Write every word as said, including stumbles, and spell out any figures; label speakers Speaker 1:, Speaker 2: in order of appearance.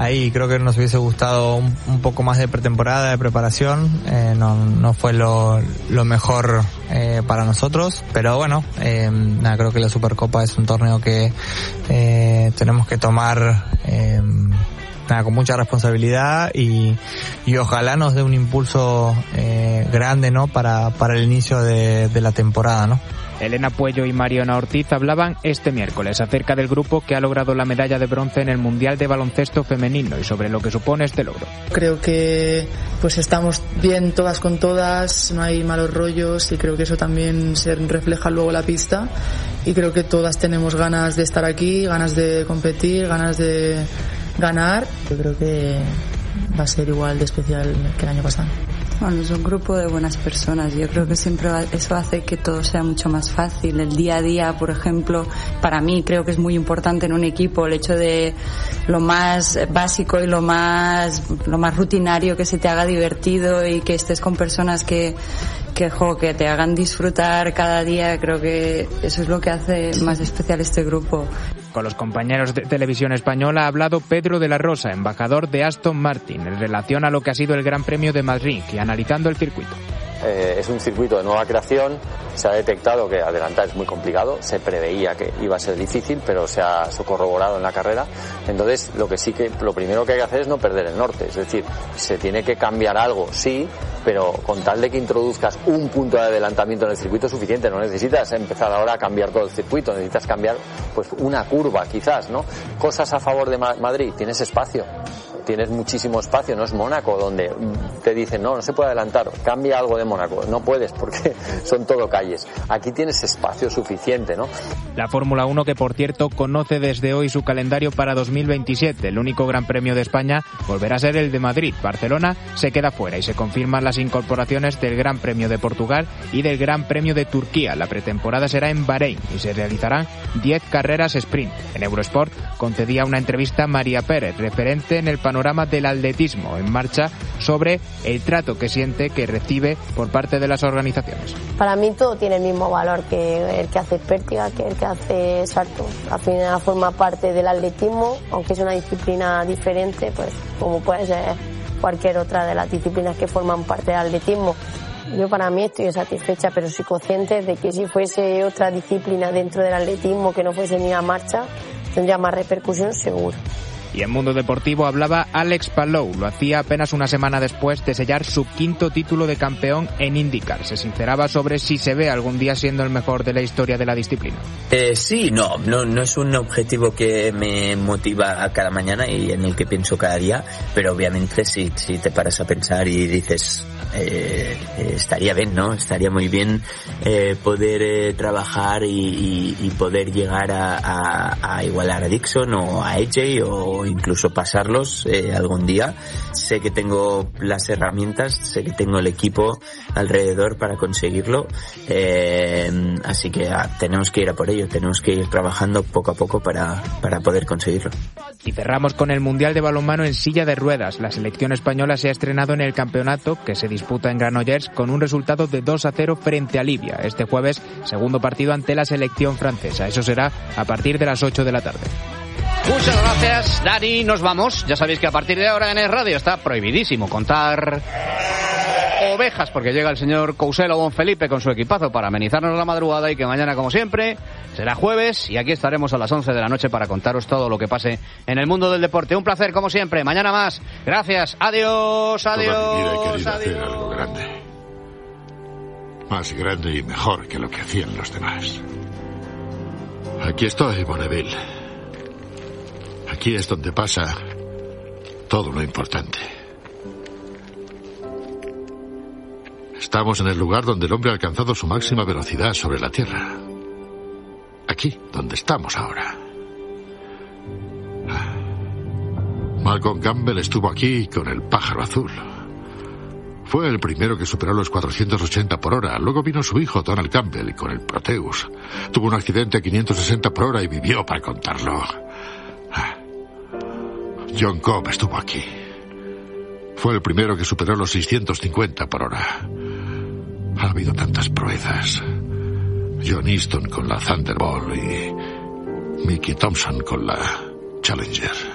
Speaker 1: Ahí creo que nos hubiese gustado un, un poco más de pretemporada, de preparación, eh, no, no fue lo, lo mejor eh, para nosotros, pero bueno, eh, nada, creo que la Supercopa es un torneo que eh, tenemos que tomar eh, nada, con mucha responsabilidad y, y ojalá nos dé un impulso eh, grande, ¿no? para, para el inicio de, de la temporada, ¿no?
Speaker 2: Elena Puello y Mariona Ortiz hablaban este miércoles acerca del grupo que ha logrado la medalla de bronce en el Mundial de Baloncesto Femenino y sobre lo que supone este logro.
Speaker 3: Creo que pues estamos bien todas con todas, no hay malos rollos y creo que eso también se refleja luego en la pista y creo que todas tenemos ganas de estar aquí, ganas de competir, ganas de ganar. Yo creo que va a ser igual de especial que el año pasado.
Speaker 4: Bueno, es un grupo de buenas personas. Yo creo que siempre eso hace que todo sea mucho más fácil. El día a día, por ejemplo, para mí creo que es muy importante en un equipo el hecho de lo más básico y lo más lo más rutinario, que se te haga divertido y que estés con personas que que, jo, que te hagan disfrutar cada día. Creo que eso es lo que hace más especial este grupo.
Speaker 2: Con los compañeros de Televisión Española ha hablado Pedro de la Rosa, embajador de Aston Martin, en relación a lo que ha sido el Gran Premio de Madrid y analizando el circuito.
Speaker 5: Eh, es un circuito de nueva creación, se ha detectado que adelantar es muy complicado, se preveía que iba a ser difícil, pero se ha corroborado en la carrera. Entonces, lo que sí que, lo primero que hay que hacer es no perder el norte, es decir, se tiene que cambiar algo, sí, pero con tal de que introduzcas un punto de adelantamiento en el circuito es suficiente, no necesitas empezar ahora a cambiar todo el circuito, necesitas cambiar pues una curva quizás, ¿no? Cosas a favor de Ma- Madrid, tienes espacio. Tienes muchísimo espacio, no es Mónaco donde te dicen no, no se puede adelantar, cambia algo de Mónaco, no puedes porque son todo calles. Aquí tienes espacio suficiente, ¿no?
Speaker 2: La Fórmula uno, que por cierto conoce desde hoy su calendario para dos mil veintisiete, el único Gran Premio de España volverá a ser el de Madrid. Barcelona se queda fuera y se confirman las incorporaciones del Gran Premio de Portugal y del Gran Premio de Turquía. La pretemporada será en Bahrein y se realizarán diez carreras sprint. En Eurosport concedía una entrevista a María Pérez, referente en el panorama del atletismo en marcha, sobre el trato que siente, que recibe por parte de las organizaciones.
Speaker 6: Para mí todo tiene el mismo valor que el que hace pértiga, que el que hace salto. Al final forma parte del atletismo, aunque es una disciplina diferente, pues como puede ser cualquier otra de las disciplinas que forman parte del atletismo. Yo para mí estoy satisfecha, pero soy consciente de que si fuese otra disciplina dentro del atletismo que no fuese ni la marcha, tendría más repercusión seguro.
Speaker 2: Y en Mundo Deportivo hablaba Alex Palou, lo hacía apenas una semana después de sellar su quinto título de campeón en IndyCar. Se sinceraba sobre si se ve algún día siendo el mejor de la historia de la disciplina.
Speaker 7: Eh, sí, no, no, no es un objetivo que me motiva a cada mañana y en el que pienso cada día, pero obviamente si, si te paras a pensar y dices, eh, eh, estaría bien, ¿no? Estaría muy bien eh, poder eh, trabajar y, y, y poder llegar a, a, a igualar a Dixon o a A J o incluso pasarlos eh, algún día. Sé que tengo las herramientas, sé que tengo el equipo alrededor para conseguirlo, eh, así que ah, tenemos que ir a por ello, tenemos que ir trabajando poco a poco para, para poder conseguirlo.
Speaker 2: Y cerramos con el Mundial de Balonmano en silla de ruedas. La selección española se ha estrenado en el campeonato, que se disputa en Granollers, con un resultado de dos a cero frente a Libia. Este jueves, segundo partido ante la selección francesa. Eso será a partir de las ocho de la tarde.
Speaker 8: Muchas gracias, Dani. Nos vamos. Ya sabéis que a partir de ahora en el radio está prohibidísimo contar ovejas, porque llega el señor Couselo Bonfelipe con su equipazo para amenizarnos la madrugada, y que mañana, como siempre, será jueves y aquí estaremos a las once de la noche para contaros todo lo que pase en el mundo del deporte. Un placer, como siempre. Mañana más. Gracias. Adiós, adiós.
Speaker 9: Toda mi vida he querido
Speaker 8: adiós.
Speaker 9: hacer algo grande. Más grande y mejor que lo que hacían los demás. Aquí estoy, Bonneville. Aquí es donde pasa todo lo importante. Estamos en el lugar donde el hombre ha alcanzado su máxima velocidad sobre la Tierra. Aquí, donde estamos ahora. Malcolm Campbell estuvo aquí con el pájaro azul. Fue el primero que superó los cuatrocientos ochenta por hora. Luego vino su hijo, Donald Campbell, con el Proteus. Tuvo un accidente a quinientos sesenta por hora y vivió para contarlo. John Cobb estuvo aquí. Fue el primero que superó los seiscientos cincuenta por hora. Ha habido tantas proezas. John Easton con la Thunderbolt y Mickey Thompson con la Challenger.